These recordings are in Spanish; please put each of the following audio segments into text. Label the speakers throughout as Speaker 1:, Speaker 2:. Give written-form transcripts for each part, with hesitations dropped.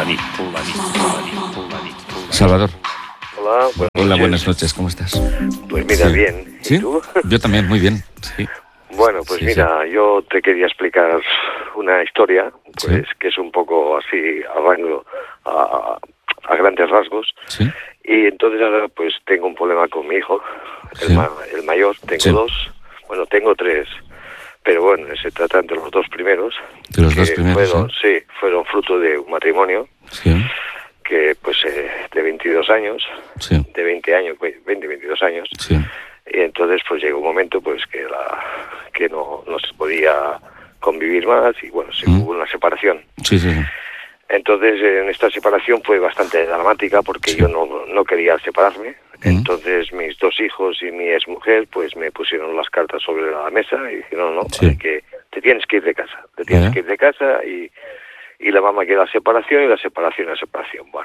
Speaker 1: Salvador.
Speaker 2: Hola,
Speaker 1: Hola, buenas noches, ¿cómo estás?
Speaker 2: Pues mira, bien. ¿Y
Speaker 1: ¿Sí?
Speaker 2: tú?
Speaker 1: Yo también, muy bien. Sí.
Speaker 2: Bueno, pues
Speaker 1: Sí,
Speaker 2: mira, yo te quería explicar una historia, pues
Speaker 1: Sí.
Speaker 2: que es un poco así a grandes rasgos.
Speaker 1: Sí.
Speaker 2: Y entonces ahora pues tengo un problema con mi hijo,
Speaker 1: Sí.
Speaker 2: el mayor, tengo
Speaker 1: Sí.
Speaker 2: dos, bueno, tengo tres, pero bueno, se tratan de los dos primeros.
Speaker 1: De los dos
Speaker 2: que
Speaker 1: primeros,
Speaker 2: fueron fruto de un matrimonio
Speaker 1: Sí.
Speaker 2: que pues de 22 años,
Speaker 1: Sí.
Speaker 2: de 20 años, 22 años.
Speaker 1: Sí.
Speaker 2: Y entonces pues llegó un momento pues que no se podía convivir más y bueno, hubo una separación.
Speaker 1: Sí, sí, sí.
Speaker 2: Entonces en esta separación fue bastante dramática porque
Speaker 1: Sí.
Speaker 2: yo no quería separarme. Entonces mis dos hijos y mi exmujer pues me pusieron las cartas sobre la mesa y dijeron, no,
Speaker 1: Sí.
Speaker 2: que te tienes que ir de casa, y la mamá quiere la separación y la separación. Bueno.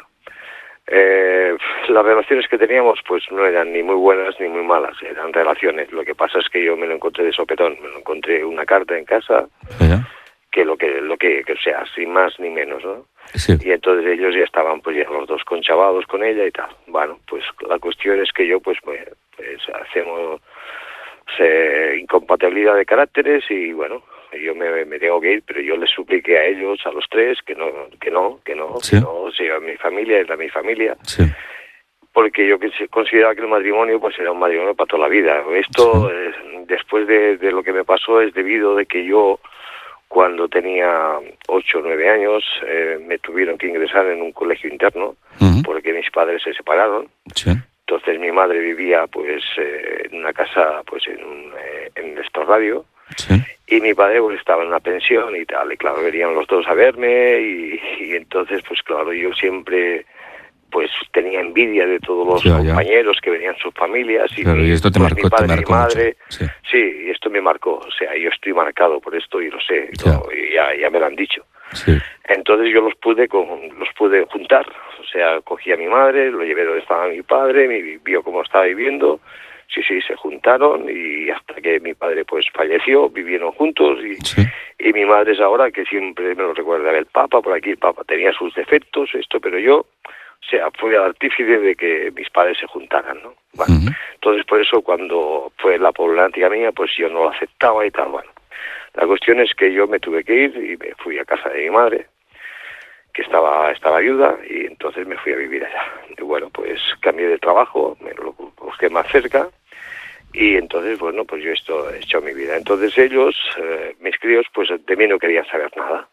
Speaker 2: Las relaciones que teníamos pues no eran ni muy buenas ni muy malas, eran relaciones. Lo que pasa es que yo me lo encontré de sopetón, me lo encontré una carta en casa que o sea, sin más ni menos, ¿no?
Speaker 1: Sí.
Speaker 2: Y entonces ellos ya estaban pues ya los dos conchavados con ella y tal. Bueno, pues la cuestión es que yo pues hacemos incompatibilidad de caracteres y bueno, yo me tengo que ir, pero yo les supliqué a ellos, a los tres, que no,
Speaker 1: Sí.
Speaker 2: o sea, mi familia es mi familia,
Speaker 1: Sí.
Speaker 2: porque yo consideraba que el matrimonio pues era un matrimonio para toda la vida. Esto, después de lo que me pasó, es debido de que yo, cuando tenía 8 o 9 años, me tuvieron que ingresar en un colegio interno, porque mis padres se separaron.
Speaker 1: Sí.
Speaker 2: Entonces mi madre vivía pues en una casa pues en Estorradio.
Speaker 1: Sí.
Speaker 2: Y mi padre pues estaba en una pensión y tal, y claro, venían los dos a verme y entonces pues claro, yo siempre pues tenía envidia de todos los compañeros que venían sus familias y,
Speaker 1: claro, y esto te marcó,
Speaker 2: mi padre,
Speaker 1: te marcó
Speaker 2: mi madre,
Speaker 1: mucho.
Speaker 2: Sí, y esto me marcó, o sea, yo estoy marcado por esto y lo sé, y ya me lo han dicho.
Speaker 1: Sí.
Speaker 2: Entonces yo los pude juntar, o sea, cogí a mi madre, lo llevé donde estaba mi padre, vio cómo estaba viviendo. Sí, se juntaron y hasta que mi padre pues falleció, vivieron juntos y mi madre es ahora que siempre me lo recuerda, el Papa, por aquí el Papa tenía sus defectos, pero yo, o sea, fui el artífice de que mis padres se juntaran, ¿no? Bueno, entonces por eso cuando fue la problemática mía, pues yo no lo aceptaba y tal, bueno. La cuestión es que yo me tuve que ir y me fui a casa de mi madre, que estaba viuda, y entonces me fui a vivir allá. Y bueno, pues cambié de trabajo, me lo busqué más cerca, y entonces, bueno, pues yo he hecho mi vida. Entonces ellos, mis críos, pues de mí no querían saber nada.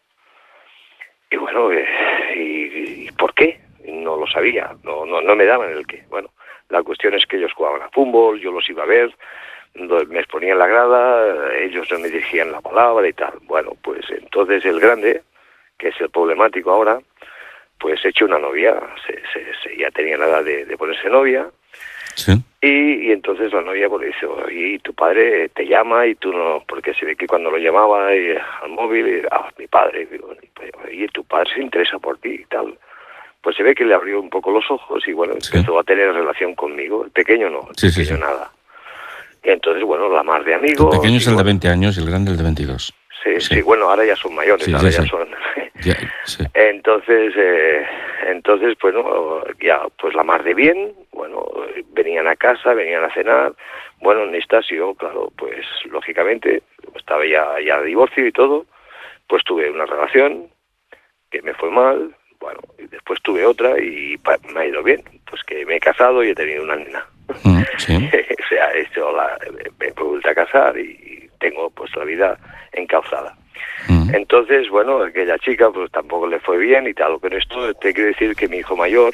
Speaker 2: Y bueno, ¿y por qué? No lo sabía, no me daban el qué. Bueno, la cuestión es que ellos jugaban a fútbol, yo los iba a ver, me exponía en la grada, ellos no me dirigían la palabra y tal. Bueno, pues entonces el grande, que es el problemático ahora, pues he hecho una novia, ya tenía la edad de ponerse novia.
Speaker 1: Sí.
Speaker 2: Y entonces la novia pues dice, y tu padre te llama y tú no, porque se ve que cuando lo llamaba al móvil, mi padre, digo, y tu padre se interesa por ti y tal. Pues se ve que le abrió un poco los ojos y bueno, empezó a tener relación conmigo. El pequeño no, el pequeño nada. Y entonces, bueno, la más de amigos.
Speaker 1: El pequeño es el de 20 años y el grande el de 22.
Speaker 2: Sí, bueno, ahora ya son mayores, ahora ya son. Entonces, bueno, ya, pues la mar de bien, bueno, venían a casa, venían a cenar, bueno, en esta yo, claro, pues lógicamente, estaba ya de divorcio y todo, pues tuve una relación que me fue mal, bueno, y después tuve otra y me ha ido bien, pues que me he casado y he tenido una nena.
Speaker 1: Sí.
Speaker 2: O sea, me he vuelto a casar y tengo pues la vida encauzada. Entonces, bueno, aquella chica pues tampoco le fue bien y tal, pero esto te quiere decir que mi hijo mayor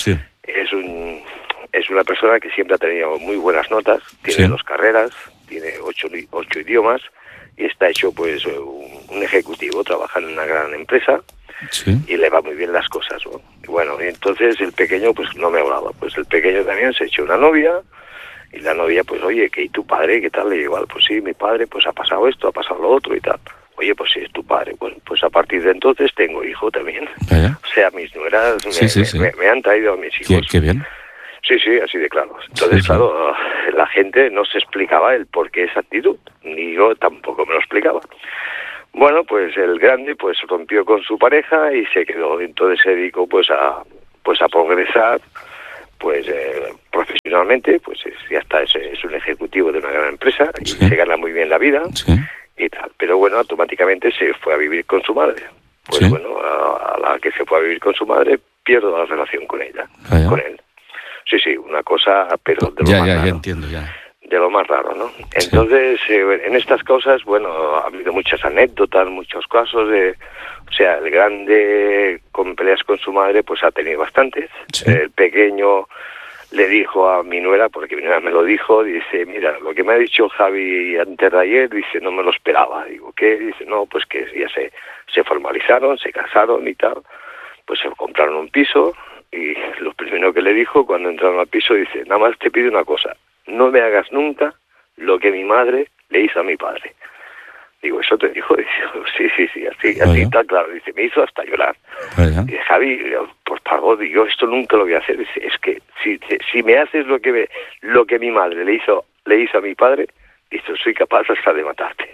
Speaker 2: es una persona que siempre ha tenido muy buenas notas, tiene 2 carreras, tiene 8 idiomas y está hecho pues un ejecutivo, trabaja en una gran empresa y le va muy bien las cosas, ¿no? Y bueno, y entonces el pequeño pues no me hablaba, pues el pequeño también se echó una novia. Y la novia, pues, oye, ¿y tu padre qué tal? Le digo, pues sí, mi padre, pues ha pasado esto, ha pasado lo otro y tal. Oye, pues sí, es tu padre. Pues a partir de entonces tengo hijo también. O sea, mis nueras me han traído a mis hijos.
Speaker 1: Qué bien.
Speaker 2: Sí, así de claro. Entonces, claro, la gente no se explicaba el por qué esa actitud, ni yo tampoco me lo explicaba. Bueno, pues el grande pues rompió con su pareja y se quedó. Entonces se dedicó pues a progresar pues profesionalmente, pues ya está, es un ejecutivo de una gran empresa y se gana muy bien la vida y tal. Pero bueno, automáticamente se fue a vivir con su madre. Pues bueno, a la que se fue a vivir con su madre, pierdo la relación con ella, con él. Sí, una cosa, pero de lo más raro.
Speaker 1: Ya entiendo, ya.
Speaker 2: De lo más raro, ¿no? Entonces, en estas cosas, bueno, ha habido muchas anécdotas, muchos casos de... O sea, el grande con peleas con su madre, pues ha tenido bastantes. El pequeño le dijo a mi nuera, porque mi nuera me lo dijo, dice, mira, lo que me ha dicho Javi antes de ayer, dice, no me lo esperaba. Digo, ¿qué? Dice, no, pues que ya se formalizaron, se casaron y tal. Pues se compraron un piso y lo primero que le dijo cuando entraron al piso, dice, nada más te pido una cosa, no me hagas nunca lo que mi madre le hizo a mi padre. Digo, ¿eso te dijo? Dice, sí, así está claro. Dice, me hizo hasta llorar. Dice, Javi, por favor, yo esto nunca lo voy a hacer. Dice, es que si me haces lo que mi madre le hizo a mi padre, dice, soy capaz hasta de matarte.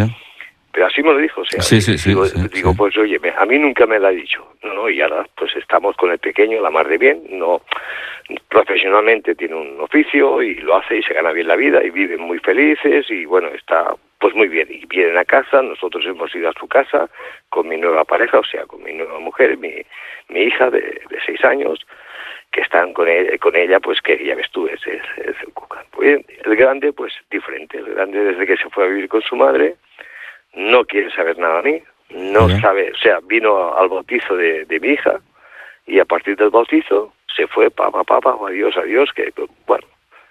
Speaker 2: Pero así me lo dijo, o sea, digo, pues oye, a mí nunca me lo ha dicho, no, y ahora pues estamos con el pequeño, la mar de bien, no, profesionalmente tiene un oficio y lo hace y se gana bien la vida y viven muy felices y bueno, está pues muy bien, y vienen a casa, nosotros hemos ido a su casa con mi nueva pareja, o sea, con mi nueva mujer, mi hija de 6 años, que están con ella, pues que ya ves tú, es el Cuca. Pues el grande, pues diferente, el grande desde que se fue a vivir con su madre, no quiere saber nada de mí, no sabe, o sea, vino al bautizo de mi hija y a partir del bautizo se fue, papá, adiós, que bueno,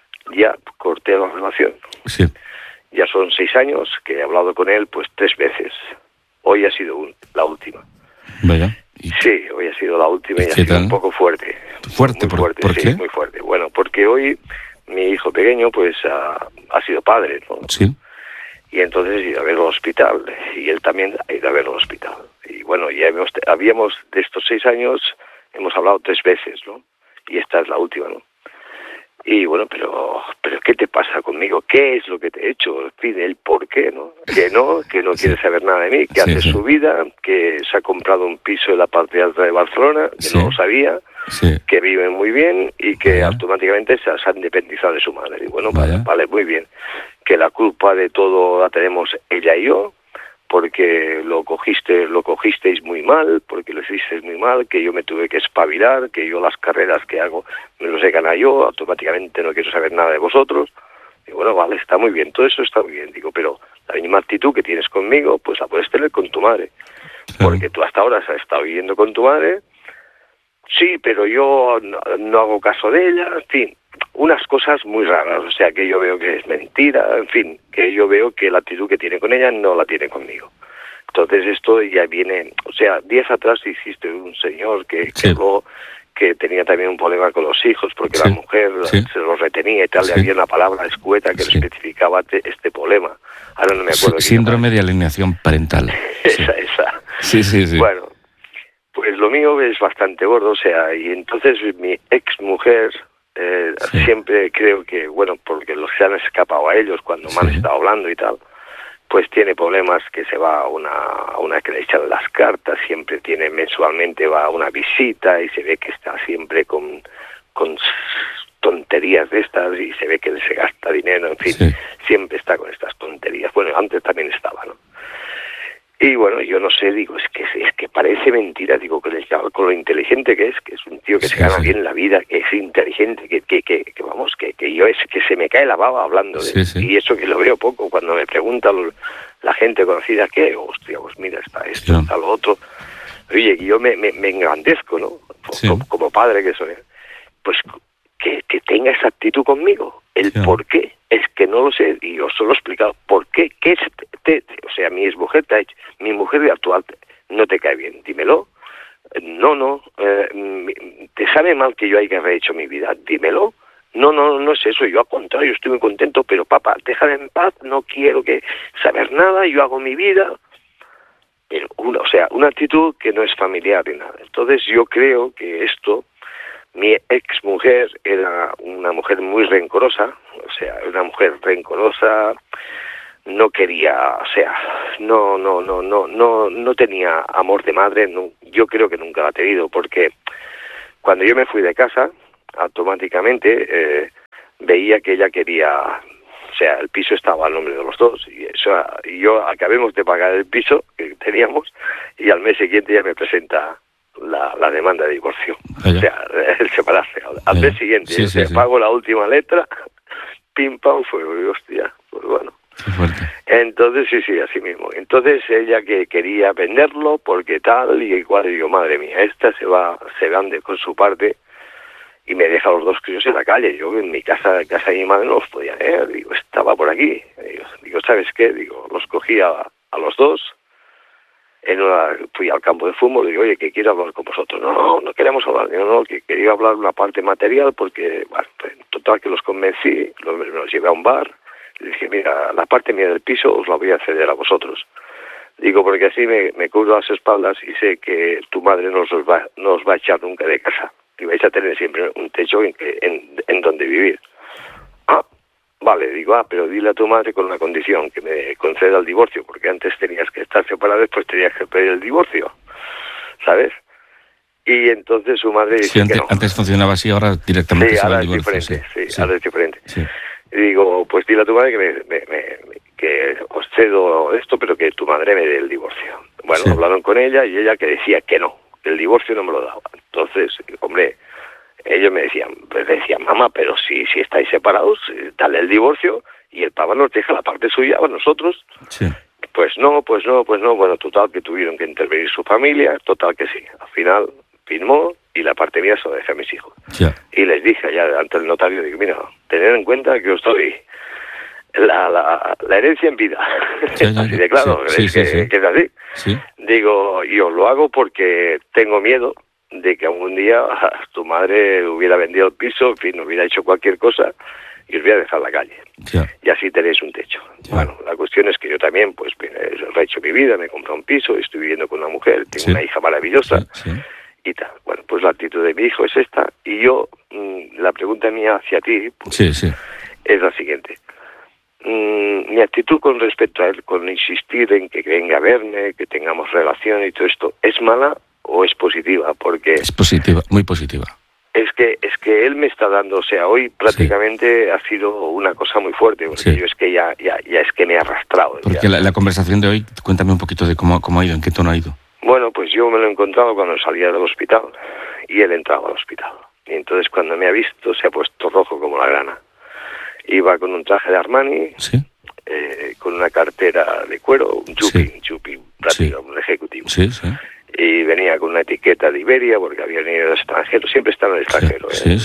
Speaker 2: ya corté la relación. Sí. Ya son 6 años que he hablado con él pues 3 veces. Hoy ha sido la última.
Speaker 1: Vaya.
Speaker 2: Sí, hoy ha sido la última y ha sido un poco fuerte.
Speaker 1: ¿Fuerte?
Speaker 2: Muy fuerte,
Speaker 1: ¿Por qué?
Speaker 2: Muy fuerte. Bueno, porque hoy mi hijo pequeño pues ha sido padre, ¿no?
Speaker 1: Sí.
Speaker 2: Y entonces he ido a verlo al hospital y él también ha ido a verlo al hospital. Y bueno, ya habíamos de estos 6 años, hemos hablado 3 veces, ¿no? Y esta es la última, ¿no? Y bueno, pero ¿qué te pasa conmigo? ¿Qué es lo que te he hecho? Pide el por qué, ¿no? Que no quiere saber nada de mí, que hace su vida, que se ha comprado un piso en la parte alta de Barcelona, que no lo sabía, que vive muy bien y que automáticamente se ha independizado de su madre. Y bueno, vale, muy bien. Que la culpa de todo la tenemos ella y yo, porque lo cogisteis muy mal, porque lo hicisteis muy mal, que yo me tuve que espabilar, que yo las carreras que hago me los he ganado yo, automáticamente no quiero saber nada de vosotros. Y bueno, vale, está muy bien, todo eso está muy bien, digo, pero la misma actitud que tienes conmigo, pues la puedes tener con tu madre, porque tú hasta ahora has estado viviendo con tu madre, sí, pero yo no hago caso de ella, en fin, unas cosas muy raras, o sea, que yo veo que es mentira, en fin, que yo veo que la actitud que tiene con ella no la tiene conmigo. Entonces esto ya viene, o sea, días atrás hiciste un señor que habló, que tenía también un problema con los hijos, porque la mujer se los retenía y tal, le había una palabra escueta que especificaba este problema. Ahora no me acuerdo.
Speaker 1: Síndrome de alienación parental.
Speaker 2: Esa.
Speaker 1: Sí.
Speaker 2: Bueno, pues lo mío es bastante gordo, o sea, y entonces mi ex mujer... siempre creo que, bueno, porque los se han escapado a ellos cuando me han estado hablando y tal, pues tiene problemas, que se va a una que le echan las cartas, siempre tiene, mensualmente va a una visita y se ve que está siempre con tonterías de estas y se ve que se gasta dinero, en fin, siempre está con estas tonterías. Bueno, antes también estaba, ¿no? Y bueno, yo no sé, digo, es que parece mentira, digo, con lo inteligente que es un tío que se gana bien la vida, que es inteligente, que yo es que se me cae la baba hablando de él. Y eso que lo veo poco, cuando me pregunta la gente conocida, ¿qué? Hostia, pues mira, está esto, está lo otro. Oye, que yo me engrandezco, ¿no? Como padre que soy. Pues que tenga esa actitud conmigo. El por qué es que no lo sé, y yo solo he explicado por qué. O sea, mi exmujer mi mujer de actual no te cae bien, dímelo. No, te sabe mal que yo haya rehecho mi vida, dímelo. No es eso, yo al contrario, estoy muy contento, pero papá, déjame en paz, no quiero saber nada, yo hago mi vida. Pero una actitud que no es familiar ni nada. Entonces yo creo que mi ex mujer era una mujer muy rencorosa, o sea, una mujer rencorosa, no quería, o sea, no tenía amor de madre, no, yo creo que nunca la ha tenido, porque cuando yo me fui de casa, automáticamente veía que ella quería, o sea, el piso estaba al nombre de los dos, y yo acabemos de pagar el piso que teníamos, y al mes siguiente ya me presenta la demanda de divorcio.
Speaker 1: Vaya.
Speaker 2: O sea, el separarse. Al mes siguiente,
Speaker 1: Sí, sí, sí.
Speaker 2: pago la última letra, pim pam, fue, hostia, pues bueno.
Speaker 1: Qué fuerte.
Speaker 2: Entonces, sí, así mismo. Entonces ella que quería venderlo porque tal y igual, y digo, madre mía, esta se vende con su parte y me deja a los dos críos en la calle. Yo en mi casa de mi madre no los podía ver, digo, estaba por aquí. Digo, ¿sabes qué? Digo, los cogí a los dos, fui al campo de fútbol, digo, oye, que quiero hablar con vosotros. No queremos hablar. Digo, no, que quería hablar una parte material porque, bueno, pues, total que los convencí, los llevé a un bar. Le dije, mira, la parte mía del piso os la voy a ceder a vosotros. Digo, porque así me cubro las espaldas y sé que tu madre no os va a echar nunca de casa. Y vais a tener siempre un techo en donde vivir. Ah, vale, digo, pero dile a tu madre con una condición, que me conceda el divorcio, porque antes tenías que estar separada, después tenías que pedir el divorcio, ¿sabes? Y entonces su madre dice que no.
Speaker 1: Antes funcionaba así, ahora directamente se va
Speaker 2: ahora
Speaker 1: el divorcio.
Speaker 2: ahora es diferente.
Speaker 1: Sí.
Speaker 2: Y digo, pues dile a tu madre que os cedo esto, pero que tu madre me dé el divorcio. Bueno,
Speaker 1: Sí.
Speaker 2: hablaron con ella y ella que decía que no, que el divorcio no me lo daba. Entonces, hombre, ellos me decían, mamá, pero si estáis separados, dale el divorcio y el papá nos deja la parte suya a nosotros.
Speaker 1: Sí.
Speaker 2: Pues no. Bueno, total que tuvieron que intervenir su familia, total que sí. Al final firmó y la parte mía se lo dejé a mis hijos.
Speaker 1: Ya.
Speaker 2: Y les dije allá ante el notario, digo, mira, tened en cuenta que os doy la herencia en vida.
Speaker 1: Ya.
Speaker 2: Así de claro,
Speaker 1: Sí,
Speaker 2: que es así.
Speaker 1: Sí.
Speaker 2: Digo, yo lo hago porque tengo miedo de que algún día tu madre hubiera vendido el piso, en fin, hubiera hecho cualquier cosa y os hubiera dejado en la calle.
Speaker 1: Ya.
Speaker 2: Y así tenéis un techo.
Speaker 1: Ya.
Speaker 2: Bueno, la cuestión es que yo también, pues, he rehecho mi vida, me he comprado un piso, estoy viviendo con una mujer, tengo
Speaker 1: Sí.
Speaker 2: una hija maravillosa.
Speaker 1: Sí.
Speaker 2: Y tal. Bueno, pues la actitud de mi hijo es esta. Y yo, la pregunta mía hacia ti pues,
Speaker 1: Sí.
Speaker 2: es la siguiente. Mi actitud con respecto a él, con insistir en que venga a verme, que tengamos relación y todo esto, ¿es mala o es positiva? Porque
Speaker 1: Es positiva, muy positiva.
Speaker 2: es que él me está dando, o sea, hoy prácticamente ha sido una cosa muy fuerte, porque
Speaker 1: Sí.
Speaker 2: yo es que ya es que me he arrastrado.
Speaker 1: Porque
Speaker 2: ya.
Speaker 1: la conversación de hoy, cuéntame un poquito de cómo ha ido, en qué tono ha ido.
Speaker 2: Bueno, pues yo me lo he encontrado cuando salía del hospital y él entraba al hospital. Y entonces cuando me ha visto se ha puesto rojo como la grana. Iba con un traje de Armani,
Speaker 1: Sí.
Speaker 2: con una cartera de cuero, un chupi, práctico, un ejecutivo.
Speaker 1: Sí.
Speaker 2: Y venía con una etiqueta de Iberia porque había venido del extranjero, siempre está en el extranjero.
Speaker 1: Sí.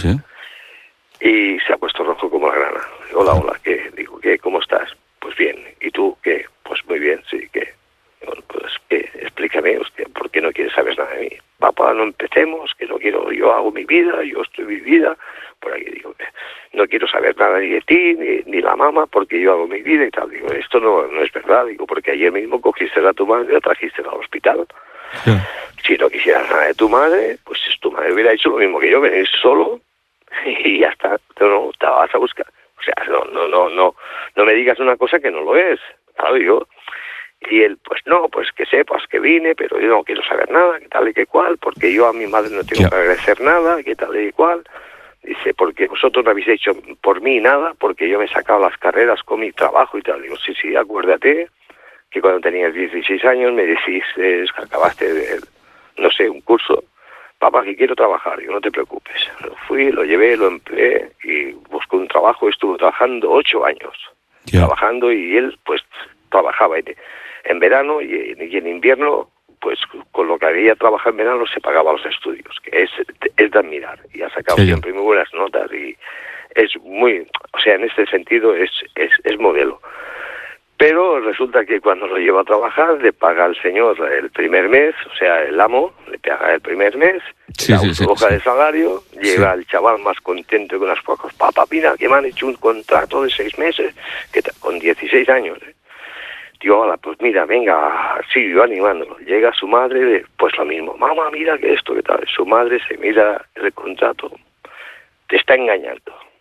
Speaker 2: Y se ha puesto rojo como la grana. Hola, ¿qué? Digo, ¿qué? ¿Cómo estás? Pues bien. ¿Y tú qué? Pues muy bien, sí, ¿qué? Bueno, pues, ¿qué? Explícame, hostia, ¿por qué no quieres saber nada de mí? Papá, no empecemos, que no quiero, yo hago mi vida, yo estoy mi vida. Por aquí digo, que no quiero saber nada ni de ti, ni la mamá, porque yo hago mi vida y tal. Digo, esto no es verdad, digo, porque ayer mismo cogiste a tu madre y la trajiste al hospital.
Speaker 1: Ya.
Speaker 2: Si no quisieras nada de tu madre, pues tu madre hubiera hecho lo mismo que yo, venir solo y ya está, no te vas a buscar. O sea, no me digas una cosa que no lo es, claro, yo. Y él, pues no, pues que sepas que vine, pero yo no quiero saber nada, que tal y que cual, porque yo a mi madre no tengo que agradecer nada, que tal y cual. Dice, porque vosotros no habéis hecho por mí nada, porque yo me he sacado las carreras con mi trabajo y tal. Digo, sí, acuérdate que cuando tenías 16 años me decís que acabaste de, no sé, un curso. Papá, que quiero trabajar. Digo, no te preocupes. Lo fui, lo llevé, lo empleé y busqué un trabajo. Estuve trabajando 8 años.
Speaker 1: Ya.
Speaker 2: Trabajando y él, pues, trabajaba en verano y en invierno, pues, con lo que había trabajado en verano se pagaba los estudios, que es de admirar. Y ha sacado
Speaker 1: Sí,
Speaker 2: siempre muy buenas notas y es muy, o sea, en este sentido es modelo. Pero resulta que cuando lo lleva a trabajar le paga al señor el primer mes, o sea, el amo le paga el primer mes,
Speaker 1: Sí,
Speaker 2: da
Speaker 1: sí,
Speaker 2: una
Speaker 1: sí,
Speaker 2: hoja
Speaker 1: sí.
Speaker 2: de salario, llega el chaval más contento que unas pocas. Papá, mira, que me han hecho un contrato de 6 meses, con 16 años. Digo, hola, pues mira, venga, sí, yo animándolo. Llega su madre, pues lo mismo. Mamá, mira que esto, que tal. Su madre se mira el contrato. Te está engañando.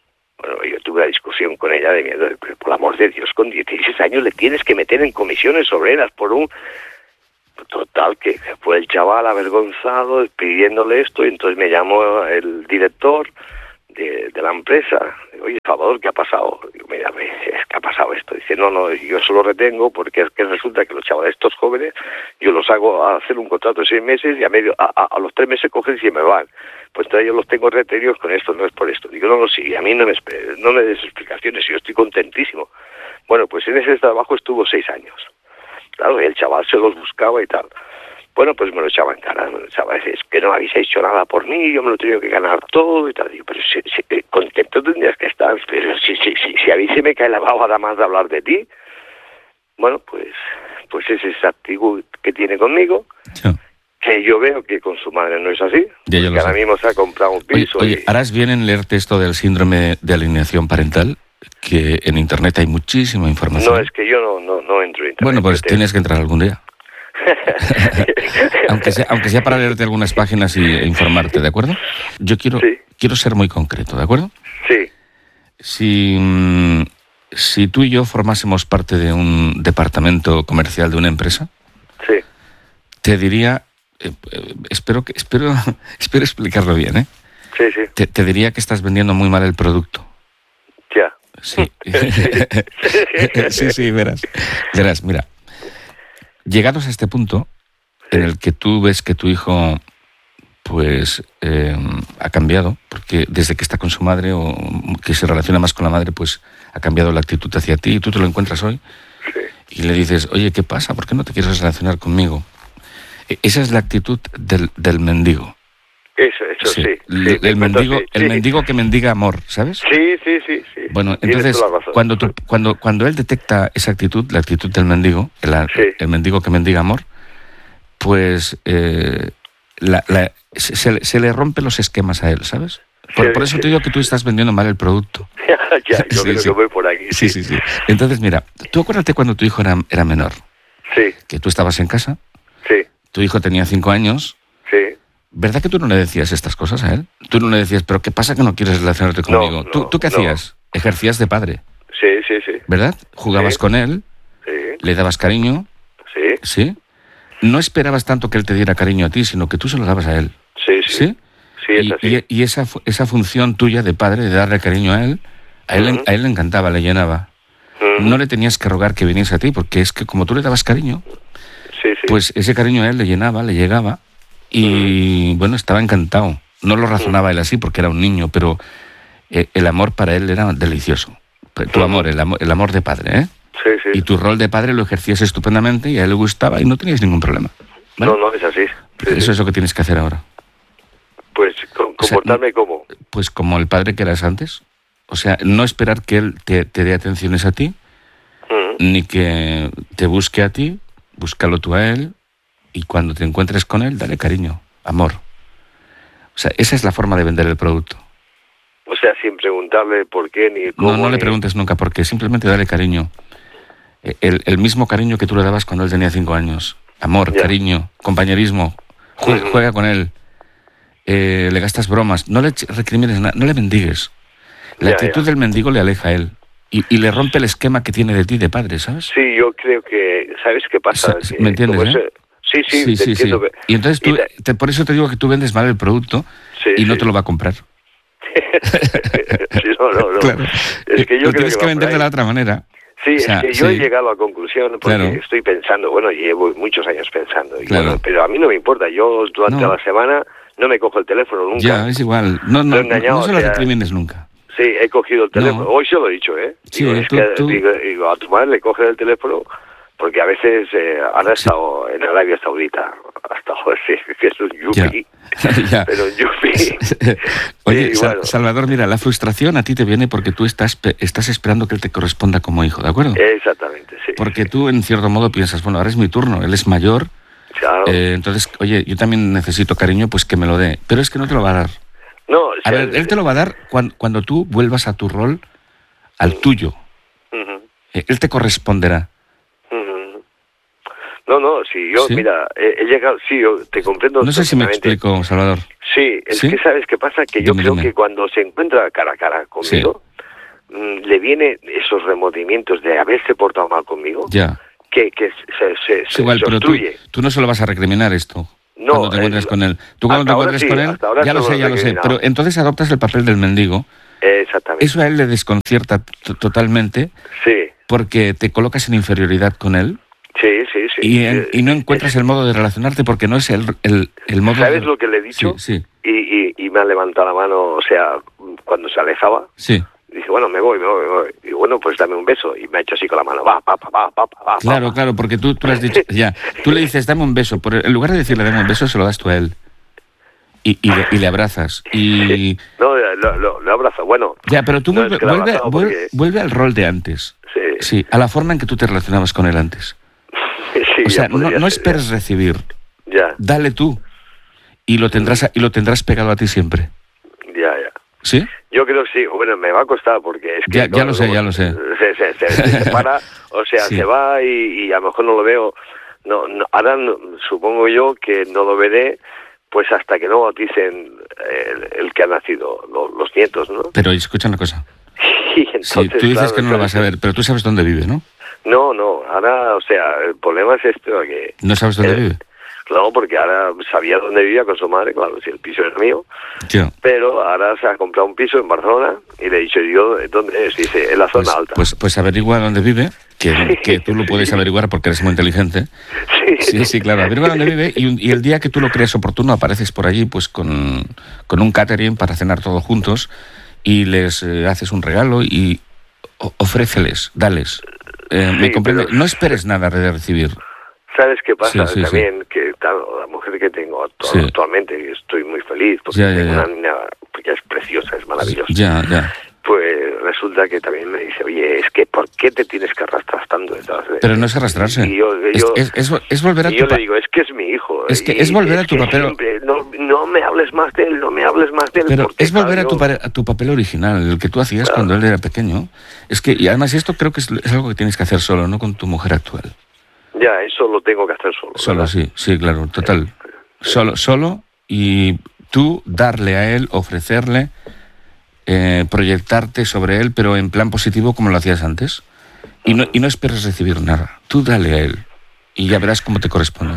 Speaker 2: Bueno, yo tuve una discusión con ella de miedo, pero por el amor de Dios, con 16 años le tienes que meter en comisiones obreras por un... Total, que fue el chaval avergonzado pidiéndole esto, y entonces me llamó el director de la empresa. Oye, Salvador, ¿qué ha pasado? Digo, mira, es que ha pasado esto. Dice, no, yo eso lo retengo porque es que resulta que los chavales estos jóvenes, yo los hago hacer un contrato de 6 meses y a los 3 meses cogen y se me van. Pues entonces yo los tengo retenidos con esto, no es por esto. Digo, no, sí, a mí no me des explicaciones, yo estoy contentísimo. Bueno, pues en ese trabajo estuvo 6 años. Claro, el chaval se los buscaba y tal. Bueno, pues me lo echaba en cara, es que no habéis hecho nada por mí, yo me lo he tenido que ganar todo y tal. Digo, pero contento tendrías que estar, pero si a mí se me cae la baba nada más de hablar de ti. Bueno, pues es esa actitud que tiene conmigo, sí, que yo veo que con su madre no es así, que ahora mismo se ha comprado un piso.
Speaker 1: Oye, harás bien en leerte esto del síndrome de alienación parental, que en internet hay muchísima información.
Speaker 2: No, es que yo no entro en internet.
Speaker 1: Bueno, pues tienes que entrar algún día. aunque sea para leerte algunas páginas e informarte, ¿de acuerdo? Yo quiero ser muy concreto, ¿de acuerdo?
Speaker 2: Sí.
Speaker 1: Si tú y yo formásemos parte de un departamento comercial de una empresa,
Speaker 2: sí,
Speaker 1: te diría, espero explicarlo bien, ¿eh?
Speaker 2: Sí, sí.
Speaker 1: Te diría que estás vendiendo muy mal el producto.
Speaker 2: Ya.
Speaker 1: Sí. Sí, verás, mira. Llegados a este punto, en el que tú ves que tu hijo pues ha cambiado, porque desde que está con su madre o que se relaciona más con la madre, pues ha cambiado la actitud hacia ti, y tú te lo encuentras hoy,
Speaker 2: sí, y
Speaker 1: le dices, oye, ¿qué pasa? ¿Por qué no te quieres relacionar conmigo? Esa es la actitud del mendigo.
Speaker 2: Eso sí.
Speaker 1: El mendigo que mendiga amor, ¿sabes?
Speaker 2: Sí.
Speaker 1: Bueno, entonces, cuando él detecta esa actitud, la actitud del mendigo, el mendigo que mendiga amor, pues se le rompen los esquemas a él, ¿sabes? Por eso te digo que tú estás vendiendo mal el producto.
Speaker 2: Yo creo que voy por aquí.
Speaker 1: Sí. Entonces, mira, tú acuérdate cuando tu hijo era menor.
Speaker 2: Sí.
Speaker 1: Que tú estabas en casa.
Speaker 2: Sí.
Speaker 1: Tu hijo tenía 5 años.
Speaker 2: Sí.
Speaker 1: ¿Verdad que tú no le decías estas cosas a él? Tú no le decías, ¿pero qué pasa que no quieres relacionarte conmigo? ¿Tú qué hacías? Ejercías de padre.
Speaker 2: Sí.
Speaker 1: ¿Verdad? Jugabas con él.
Speaker 2: Sí.
Speaker 1: Le dabas cariño.
Speaker 2: Sí.
Speaker 1: ¿Sí? No esperabas tanto que él te diera cariño a ti, sino que tú se lo dabas a él.
Speaker 2: Sí.
Speaker 1: ¿Sí?
Speaker 2: Sí, es así.
Speaker 1: Y esa función tuya de padre, de darle cariño a él le encantaba, le llenaba. No le tenías que rogar que viniese a ti, porque es que como tú le dabas cariño, pues ese cariño a él le llenaba, le llegaba, y bueno, estaba encantado. No lo razonaba él así porque era un niño, pero el amor para él era delicioso. Tu amor, el amor de padre, ¿eh?
Speaker 2: Sí.
Speaker 1: Y tu rol de padre lo ejercías estupendamente y a él le gustaba y no tenías ningún problema. ¿Vale?
Speaker 2: No, es así.
Speaker 1: Eso es lo que tienes que hacer ahora.
Speaker 2: Pues comportarme como...
Speaker 1: Pues como el padre que eras antes. O sea, no esperar que él te dé atenciones a ti, ni que te busque a ti, búscalo tú a él, y cuando te encuentres con él, dale cariño, amor. O sea, esa es la forma de vender el producto.
Speaker 2: O sea, sin preguntarle por qué ni cómo.
Speaker 1: No le preguntes nunca por qué, simplemente dale cariño. El mismo cariño que tú le dabas cuando él tenía 5 años. Amor, cariño, compañerismo. Juega con él. Le gastas bromas. No le recrimines nada, no le mendigues. La actitud del mendigo le aleja a él. Y le rompe el esquema que tiene de ti de padre, ¿sabes?
Speaker 2: Sí, yo creo que... ¿Sabes qué pasa?
Speaker 1: ¿Me entiendes,
Speaker 2: Sí, te entiendo. Que...
Speaker 1: Y entonces por eso te digo que tú vendes mal el producto y no te lo va a comprar.
Speaker 2: No.
Speaker 1: Claro.
Speaker 2: Es que yo
Speaker 1: lo tienes que vender de la otra manera.
Speaker 2: Sí, es que yo he llegado a la conclusión porque estoy pensando, llevo muchos años pensando, pero a mí no me importa. Yo durante la semana no me cojo el teléfono nunca.
Speaker 1: Ya, es igual. No se lo recrimines nunca.
Speaker 2: Sí, he cogido el teléfono. Hoy se lo he dicho, ¿eh?
Speaker 1: Sí,
Speaker 2: digo, a tu madre le coges el teléfono porque a veces han estado en Arabia Saudita, hasta que es un yuppie.
Speaker 1: Ya.
Speaker 2: Pero un yuppie.
Speaker 1: Oye, Salvador, mira, la frustración a ti te viene porque tú estás esperando que él te corresponda como hijo, ¿de acuerdo?
Speaker 2: Exactamente, sí.
Speaker 1: Porque tú, en cierto modo, piensas, bueno, ahora es mi turno, él es mayor,
Speaker 2: claro.
Speaker 1: Entonces, oye, yo también necesito cariño, pues que me lo dé. Pero es que no te lo va a dar.
Speaker 2: No,
Speaker 1: a ver, él te lo va a dar cuando tú vuelvas a tu rol, al tuyo. Él te corresponderá.
Speaker 2: No, sí, yo, mira, he llegado, sí, yo te comprendo.
Speaker 1: No sé si me explico, Salvador.
Speaker 2: Sí, es que ¿sabes qué pasa? Que yo creo que cuando se encuentra cara a cara conmigo, le viene esos remordimientos de haberse portado mal conmigo, que se
Speaker 1: igual, pero
Speaker 2: obstruye.
Speaker 1: Tú no se lo vas a recriminar esto.
Speaker 2: No,
Speaker 1: cuando te encuentres con él. Tú cuando te encuentres con él, ya lo sé, pero entonces adoptas el papel del mendigo.
Speaker 2: Exactamente.
Speaker 1: Eso a él le desconcierta totalmente.
Speaker 2: Sí.
Speaker 1: Porque te colocas en inferioridad con él.
Speaker 2: Sí.
Speaker 1: Y no encuentras el modo de relacionarte porque no es el modo.
Speaker 2: ¿Sabes lo que le he dicho?
Speaker 1: Sí.
Speaker 2: Y me ha levantado la mano, o sea, cuando se alejaba.
Speaker 1: Sí.
Speaker 2: Dice, bueno, me voy. Y bueno, pues dame un beso. Y me ha hecho así con la mano. Va.
Speaker 1: Claro, porque tú le has dicho, ya. Tú le dices, dame un beso. En lugar de decirle, dame un beso, se lo das tú a él. Y le abrazas. Y...
Speaker 2: No, lo abrazo. Bueno.
Speaker 1: Ya, pero tú vuelve al rol de antes. Sí, a la forma en que tú te relacionabas con él antes.
Speaker 2: Sí,
Speaker 1: o sea, no esperes recibir.
Speaker 2: Ya.
Speaker 1: Dale tú. Y lo tendrás pegado a ti siempre.
Speaker 2: Ya.
Speaker 1: ¿Sí?
Speaker 2: Yo creo que sí. Bueno, me va a costar porque es que...
Speaker 1: Ya lo sé.
Speaker 2: Se separa, o sea, se va y a lo mejor no lo veo. No, ahora supongo yo que no lo veré pues hasta que no bauticen el que ha nacido, los nietos, ¿no?
Speaker 1: Pero escucha una cosa.
Speaker 2: Y entonces,
Speaker 1: sí, tú dices que no lo vas a ver, pero tú sabes dónde vive, ¿no?
Speaker 2: No, ahora, o sea, el problema es esto, que...
Speaker 1: ¿No sabes dónde vive?
Speaker 2: Claro, porque ahora sabía dónde vivía con su madre, claro, si el piso era mío.
Speaker 1: Ya.
Speaker 2: Pero ahora se ha comprado un piso en Barcelona y le he dicho yo, ¿dónde es? Dice, en la zona alta.
Speaker 1: Pues averigua dónde vive, que tú lo puedes averiguar porque eres muy inteligente. Sí, claro, averigua dónde vive y el día que tú lo creas oportuno apareces por allí pues con un catering para cenar todos juntos y les haces un regalo y ofréceles, dales. ¿Me comprende? No esperes nada de recibir.
Speaker 2: ¿Sabes qué pasa? También que la mujer que tengo actualmente, estoy muy feliz porque tengo una niña que es preciosa, es maravillosa.
Speaker 1: Ya.
Speaker 2: Pues resulta que también me dice, oye, es que ¿por qué te tienes que arrastrar tanto detrás de él?
Speaker 1: Pero no es arrastrarse.
Speaker 2: Y yo
Speaker 1: es volver a tu
Speaker 2: yo le digo, es que es mi hijo.
Speaker 1: Es que es volver a tu papel.
Speaker 2: Siempre, no me hables más de él, no me hables más de él.
Speaker 1: Pero es volver a tu papel original, el que tú hacías cuando él era pequeño. Y además esto creo que es algo que tienes que hacer solo, no con tu mujer actual.
Speaker 2: Ya, eso lo tengo que hacer solo.
Speaker 1: Solo, sí, claro, total. Solo y tú darle a él, ofrecerle, proyectarte sobre él, pero en plan positivo como lo hacías antes. Y no esperes recibir nada. Tú dale a él y ya verás cómo te corresponde.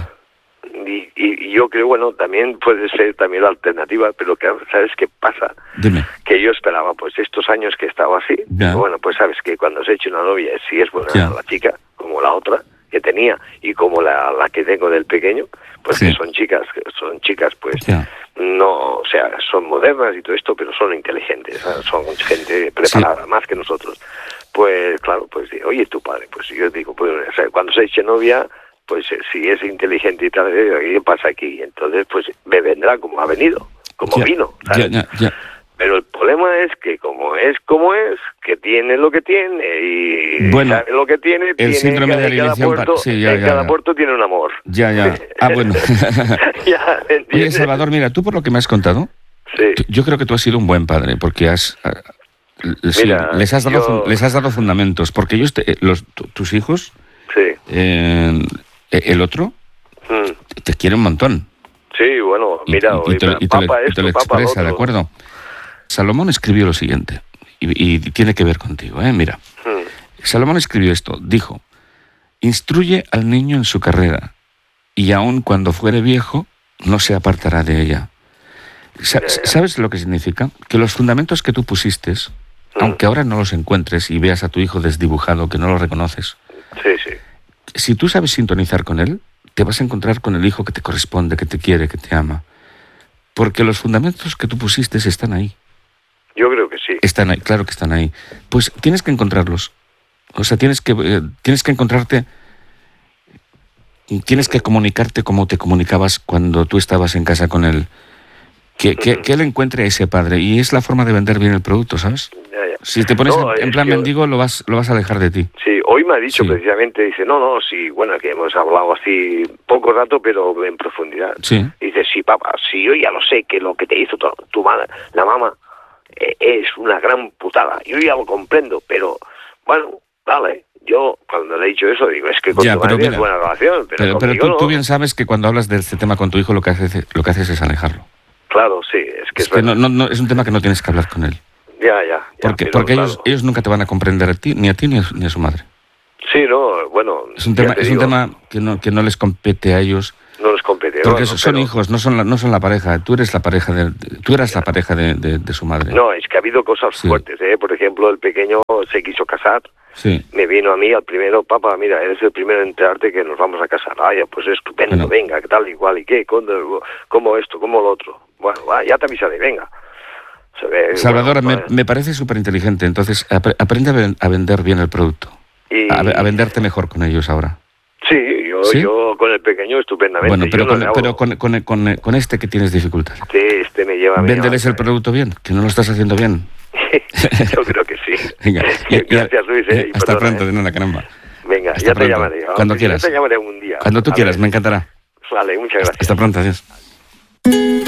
Speaker 2: Y yo creo, bueno, también puede ser también la alternativa, pero que, ¿sabes qué pasa?
Speaker 1: Dime.
Speaker 2: Que yo esperaba, pues estos años que he estado así, bueno, pues sabes que cuando se echa una novia, si es buena la chica, como la otra que tenía y como la que tengo del pequeño, pues que son chicas pues no, o sea, son modernas y todo esto, pero son inteligentes, son gente preparada más que nosotros. Pues claro, pues oye, tu padre, pues yo digo, pues o sea, cuando se eche novia, pues si es inteligente y tal, ¿qué pasa aquí? Entonces pues me vendrá como ha venido, como vino, ¿sabes?
Speaker 1: Ya.
Speaker 2: Pero el problema es que como es, que tiene lo que tiene y sabe lo que tiene,
Speaker 1: el síndrome de alienación.
Speaker 2: Cada puerto tiene un amor.
Speaker 1: Ya. Ah, bueno.
Speaker 2: Ya,
Speaker 1: oye, Salvador, mira, tú por lo que me has contado, yo creo que tú has sido un buen padre, porque les has dado fundamentos, porque ellos, tus hijos, el otro, te quiere un montón.
Speaker 2: Sí, bueno, mira,
Speaker 1: y te lo expresa, ¿de acuerdo? Salomón escribió lo siguiente, y tiene que ver contigo, mira. Salomón escribió esto, dijo, instruye al niño en su carrera, y aun cuando fuere viejo, no se apartará de ella. ¿Sabes lo que significa? Que los fundamentos que tú pusiste, aunque ahora no los encuentres y veas a tu hijo desdibujado, que no lo reconoces, si tú sabes sintonizar con él, te vas a encontrar con el hijo que te corresponde, que te quiere, que te ama. Porque los fundamentos que tú pusiste están ahí.
Speaker 2: Yo creo que sí.
Speaker 1: Están ahí, claro que están ahí. Pues tienes que encontrarlos. O sea, tienes que encontrarte, tienes que comunicarte como te comunicabas cuando tú estabas en casa con él. Que él encuentre a ese padre. Y es la forma de vender bien el producto, ¿sabes?
Speaker 2: Ya.
Speaker 1: Si te pones en plan mendigo, lo vas a alejar de ti.
Speaker 2: Sí, hoy me ha dicho precisamente, dice, sí, bueno, que hemos hablado así poco rato, pero en profundidad.
Speaker 1: Sí.
Speaker 2: Dice, sí, papá, sí, yo ya lo sé, que lo que te hizo tu madre, la mamá, es una gran putada. Yo ya lo comprendo, pero, bueno, vale. Yo, cuando le he dicho eso, digo, es que con tu madre es buena relación. Pero
Speaker 1: tú bien sabes que cuando hablas de este tema con tu hijo, lo que haces es alejarlo.
Speaker 2: Claro, sí, es
Speaker 1: que no, es un tema que no tienes que hablar con él.
Speaker 2: Ya,
Speaker 1: Porque ellos nunca te van a comprender a ti ni a su madre.
Speaker 2: Sí, no, bueno...
Speaker 1: Es un tema que no les compete a ellos.
Speaker 2: No les compete.
Speaker 1: Porque son hijos, no son la pareja. Tú eras la pareja de su madre.
Speaker 2: No, es que ha habido cosas fuertes, ¿eh? Por ejemplo, el pequeño se quiso casar.
Speaker 1: Sí.
Speaker 2: Me vino a mí al primero, papá, mira, eres el primero en enterarte que nos vamos a casar. Pues estupendo, bueno. Venga, ¿qué tal, igual? ¿Y qué? ¿Cómo esto? ¿Cómo lo otro? Bueno, ya te avisaré, venga.
Speaker 1: Salvador, me parece súper inteligente. Entonces, aprende a vender bien el producto. A venderte mejor con ellos ahora.
Speaker 2: Sí, yo con el pequeño estupendamente.
Speaker 1: Bueno, pero con este que tienes dificultad.
Speaker 2: Este me lleva...
Speaker 1: Véndeles el producto bien, que no lo estás haciendo bien.
Speaker 2: Yo creo que sí.
Speaker 1: Venga,
Speaker 2: gracias, Luis.
Speaker 1: Hasta pronto, de nada, caramba.
Speaker 2: Venga,
Speaker 1: hasta
Speaker 2: ya te llamaré.
Speaker 1: Cuando quieras.
Speaker 2: Ya te llamaré un día.
Speaker 1: Cuando tú quieras, me encantará.
Speaker 2: Vale, muchas gracias.
Speaker 1: Hasta pronto, adiós.